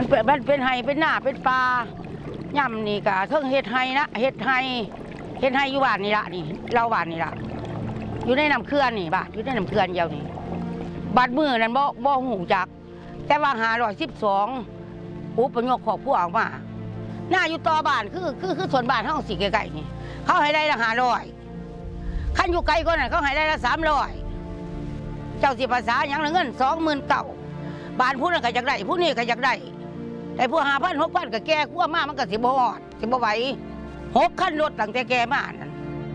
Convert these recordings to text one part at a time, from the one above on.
มันเป็นไห้เป็นหน้าเป็นปลาย่ำนี่กะเทิงเฮ็ดไห้นะเฮ็ดไห้อยู่บ้านนี่ละนี่เราบ้านนี่ละอยู่ในน้ำเขื่อนนี่บ้านอยู่ในน้ำเขื่อนเดียวนี่บัดมือนั้นบ่หูจักแต่ว่า512อุปยกครอบครัวออกมาหน้าอยู่ต่อบ้านคือส่วนบ้านห้องสีไกลๆนี่เขาให้ได้ละ500ขั้นอยู่ไกลกว่านั้นเขาให้ได้ละ300เจ้าสิภาษาอย่างละเงิน29,000บ้านผู้นั้นก็อยากได้ผู้นี้ก็อยากได้แต่ผู้5,000 6,000ก็แก่กลัวมามันก็สิบ่ฮอดสิบ่ไหว6 คันรถตั้งแต่แก่มานั่น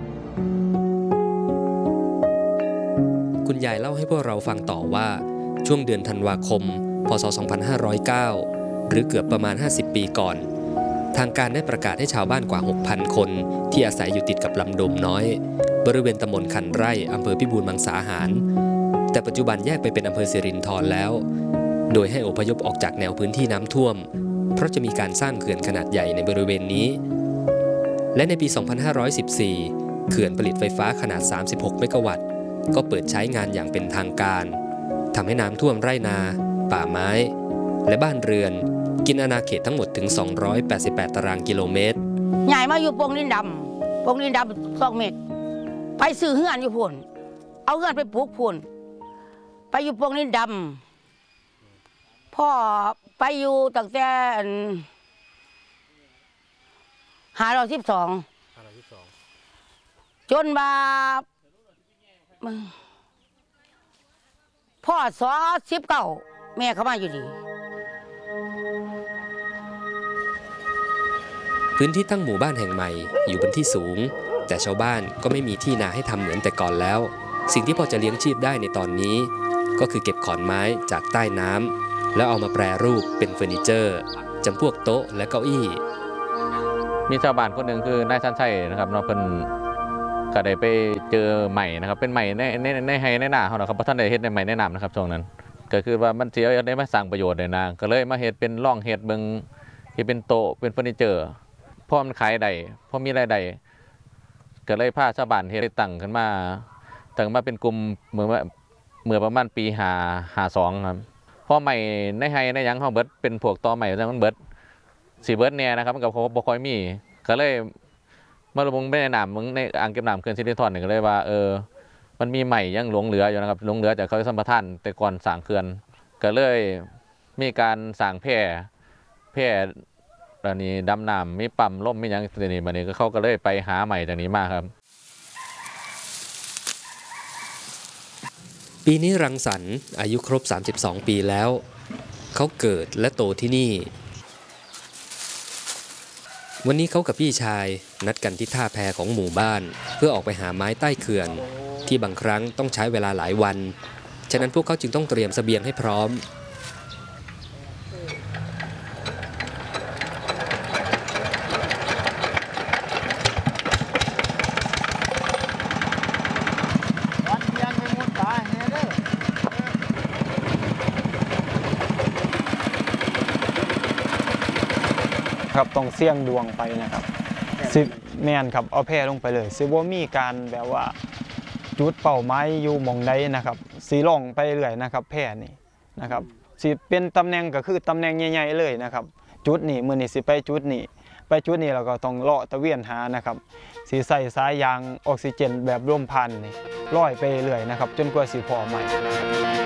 คุณยายเล่าให้พวกเราฟังต่อว่าช่วงเดือนธันวาคมพศ 2509 หรือเกือบประมาณ50 ปีก่อนทางการได้ประกาศให้ชาวบ้านกว่า 6,000 คนที่อาศัยอยู่ติดกับลำโดมน้อยบริเวณตำบลคันไร่อำเภอพิบูลมังสาหารแต่ปัจจุบันแยกไปเป็นอำเภอสิรินธรแล้วโดยให้อพยพออกจากแนวพื้นที่น้ำท่วมเพราะจะมีการสร้างเขื่อนขนาดใหญ่ในบริเวณนี้และในปี 2514 เขื่อนผลิตไฟฟ้าขนาด 36 เมกะวัตต์ก็เปิดใช้งานอย่างเป็นทางการทำให้น้ำท่วมไร่นาป่าไม้และบ้านเรือนกินอาณาเขตทั้งหมดถึง288 ตารางกิโลเมตรใหญ่มาอยู่โป่งดินดำ2 เมตรไปซื้อเฮือนอยู่พุ่นเอาเฮือนไปปลูกพุ่นไปอยู่โป่งดินดำพ่อไปอยู่ตั้งแต่512จนมาพ่อ19แม่เขามาอยู่ดีพื้นที่ตั้งหมู่บ้านแห่งใหม่อยู่บนที่สูงแต่ชาวบ้านก็ไม่มีที่นาให้ทำเหมือนแต่ก่อนแล้วสิ่งที่พอจะเลี้ยงชีพได้ในตอนนี้ก็คือเก็บขอนไม้จากใต้น้ำแล้วเอามาแปรรูปเป็นเฟอร์นิเจอร์จำพวกโต๊ะและเก้าอี้มีชาวบ้านคนหนึ่งคือนายชันชัยนะครับเนาะเพิ่นก็ได้ไปเจอใหม่นะครับเป็นใหม่ในไฮในหน้าเขานะครับเพราะท่านได้เฮ็ดในใหม่ในน้ำนะครับช่วงนั้นก็คือว่ามันเสียได้มาสร้างประโยชน์เลยนะก็เลยมาเฮ็ดเป็นร่องเฮ็ดเบิ่งที่เป็นโต๊ะเป็นเฟอร์นิเจอร์พอมันขายได้พอมีรายได้ก็เลยพาชาวบ้านเฮ็ดตั้งขึ้นมาเป็นกลุ่มเมื่อประมาณปี52ครับพอใหม่ในไฮในยังเขาเบิดเป็นพวกต่อใหม่จังมันเบิดสีเบิดเนี่ยนะครับมันกับเขาบ่ค่อยมีก็เลยมาลงไปในน้ำมึงในอ่างเก็บน้ำเขื่อนสิรินธรนี่ก็เลยว่ามันมีใหม่ยังหลงเหลืออยู่นะครับหลงเหลือจากเขาสัมปทานแต่ก่อนสร้างเขื่อนก็เลยมีการสร้างแพร่ตอนนี้ดำน้ำมีปั๊มล่มมีอย่างนี้มาเนี่ยก็เขาก็เลยไปหาใหม่จากนี้มาครับปีนี้รังสรรค์อายุครบ32 ปีแล้วเขาเกิดและโตที่นี่วันนี้เขากับพี่ชายนัดกันที่ท่าแพของหมู่บ้านเพื่อออกไปหาไม้ใต้เขื่อนที่บางครั้งต้องใช้เวลาหลายวันฉะนั้นพวกเขาจึงต้องเตรียมเสบียงให้พร้อมครับต้องเสี่ยงดวงไปนะครับแม่นครับเอาแพร่ลงไปเลยสิบ่มีการแบบว่าจุดเป้าหมายอยู่หม่องใดนะครับสิล่องไปเรื่อยนะครับแพร่นี่นะครับสิเป็นตำแหน่งก็คือตำแหน่งใหญ่ๆเลยนะครับจุดนี้มื้อนี้สิไปจุดนี้แล้วก็ต้องเลาะตะเวียนหานะครับสิใส่สายยางออกซิเจนแบบลมพัดนี่ลอยไปเรื่อยนะครับจนกว่าสิพอใหม่